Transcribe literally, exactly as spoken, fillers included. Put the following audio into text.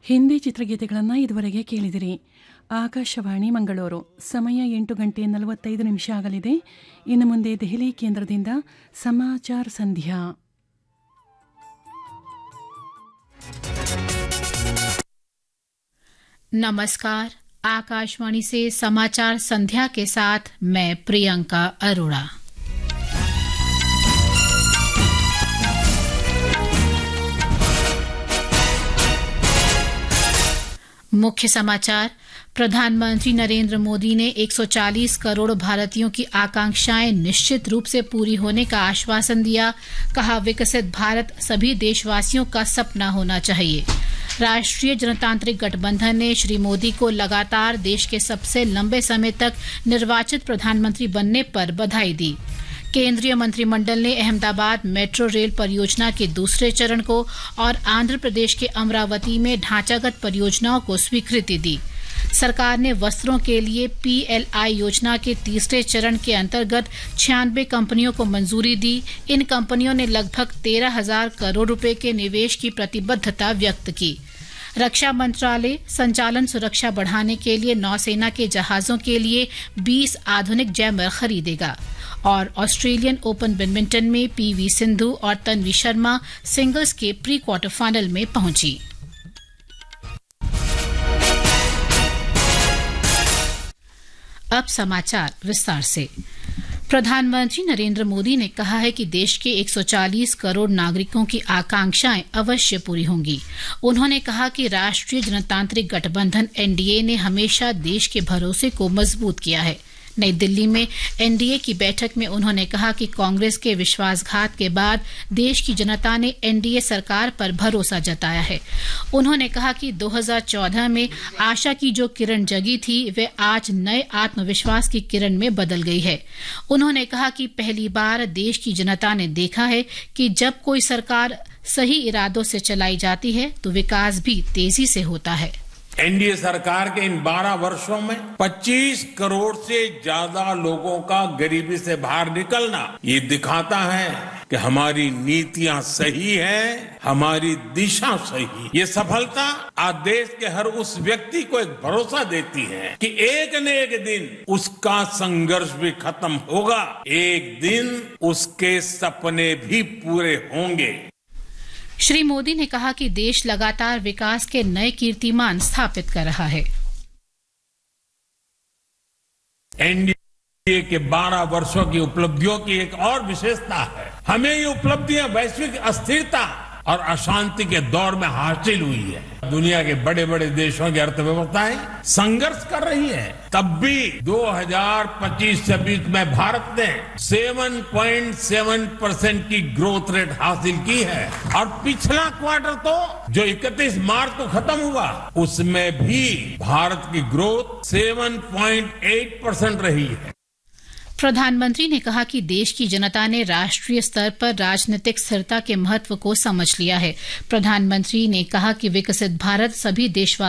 ಹಿಂದಿ ಚಿತ್ರಗೀತೆಗಳನ್ನು ಇದುವರೆಗೆ ಕೇಳಿದಿರಿ. ಆಕಾಶವಾಣಿ ಮಂಗಳೂರು. ಸಮಯ ಎಂಟು ಗಂಟೆ ನಲವತ್ತೈದು ನಿಮಿಷ ಆಗಲಿದೆ. ಇನ್ನು ಮುಂದೆ ದೆಹಲಿ ಕೇಂದ್ರದಿಂದ ಸಮಾಚಾರ ಸಂಧ್ಯಾ. नमस्कार, आकाशवाणी से समाचार संध्या के साथ मैं प्रियंका अरोड़ा। मुख्य समाचार. प्रधानमंत्री नरेंद्र मोदी ने एक सौ चालीस करोड़ भारतीयों की आकांक्षाएं निश्चित रूप से पूरी होने का आश्वासन दिया. कहा, विकसित भारत सभी देशवासियों का सपना होना चाहिए. राष्ट्रीय जनतांत्रिक गठबंधन ने श्री मोदी को लगातार देश के सबसे लंबे समय तक निर्वाचित प्रधानमंत्री बनने पर बधाई दी. केंद्रीय मंत्रिमंडल ने अहमदाबाद मेट्रो रेल परियोजना के दूसरे चरण को और आंध्र प्रदेश के अमरावती में ढांचागत परियोजनाओं को स्वीकृति दी. सरकार ने वस्त्रों के लिए पीएलआई योजना के तीसरे चरण के अंतर्गत छियानवे कंपनियों को मंजूरी दी. इन कंपनियों ने लगभग तेरह हजार करोड़ रुपए के निवेश की प्रतिबद्धता व्यक्त की. रक्षा मंत्रालय संचालन सुरक्षा बढ़ाने के लिए नौसेना के जहाजों के लिए बीस आधुनिक जैमर खरीदेगा. और ऑस्ट्रेलियन ओपन बैडमिंटन में पीवी सिंधु और तन्वी शर्मा सिंगल्स के प्री क्वार्टर फाइनल में पहुंची. अब समाचार विस्तार से. प्रधानमंत्री नरेंद्र मोदी ने कहा है कि देश के एक सौ चालीस करोड़ नागरिकों की आकांक्षाएं अवश्य पूरी होंगी. उन्होंने कहा कि राष्ट्रीय जनतांत्रिक गठबंधन एनडीए ने हमेशा देश के भरोसे को मजबूत किया है. नई दिल्ली में एनडीए की बैठक में उन्होंने कहा कि कांग्रेस के विश्वासघात के बाद देश की जनता ने एनडीए सरकार पर भरोसा जताया है. उन्होंने कहा कि दो हज़ार चौदह में आशा की जो किरण जगी थी वे आज नए आत्मविश्वास की किरण में बदल गई है. उन्होंने कहा कि पहली बार देश की जनता ने देखा है कि जब कोई सरकार सही इरादों से चलाई जाती है तो विकास भी तेजी से होता है. एनडीए सरकार के इन बारह वर्षों में पच्चीस करोड़ से ज्यादा लोगों का गरीबी से बाहर निकलना ये दिखाता है कि हमारी नीतियां सही हैं, हमारी दिशा सही. ये सफलता आज देश के हर उस व्यक्ति को एक भरोसा देती है कि एक न एक दिन उसका संघर्ष भी खत्म होगा, एक दिन उसके सपने भी पूरे होंगे. श्री मोदी ने कहा कि देश लगातार विकास के नए कीर्तिमान स्थापित कर रहा है. एनडीए के बारह वर्षों की उपलब्धियों की एक और विशेषता है. हमें ये उपलब्धियां वैश्विक अस्थिरता और अशांति के दौर में हासिल हुई है. दुनिया के बड़े बड़े देशों की अर्थव्यवस्थाएं संघर्ष कर रही है. तब भी दो हज़ार पच्चीस छब्बीस में भारत ने सात पॉइंट सात परसेंट की ग्रोथ रेट हासिल की है. और पिछला क्वार्टर तो जो इकतीस मार्च को खत्म हुआ उसमें भी भारत की ग्रोथ सात पॉइंट आठ परसेंट रही है. प्रधानमंत्री ने कहा कि देश की जनता ने राष्ट्रीय स्तर पर राजनीतिक स्थिरता के महत्व को समझ लिया है. प्रधानमंत्री ने कहा कि विकसित भारत सभी देशवासियों